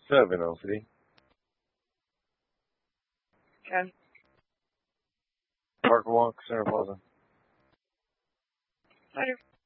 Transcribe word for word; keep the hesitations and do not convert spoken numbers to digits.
Seven, O C. Ten. Park Walk, Center Plaza. Later.